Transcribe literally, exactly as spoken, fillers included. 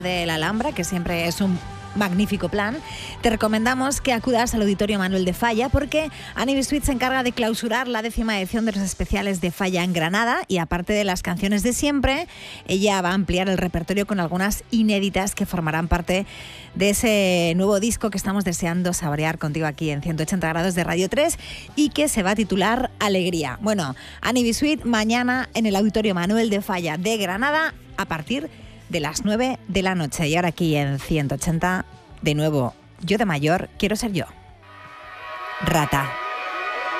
de la Alhambra, que siempre es un magnífico plan, te recomendamos que acudas al Auditorio Manuel de Falla porque Annie Bisuit se encarga de clausurar la décima edición de los especiales de Falla en Granada y aparte de las canciones de siempre, ella va a ampliar el repertorio con algunas inéditas que formarán parte de ese nuevo disco que estamos deseando saborear contigo aquí en ciento ochenta grados de Radio tres y que se va a titular Alegría. Bueno, Annie Bisuit mañana en el Auditorio Manuel de Falla de Granada a partir de de las nueve de la noche. Y ahora aquí en ciento ochenta, de nuevo, yo de mayor quiero ser yo. Rata.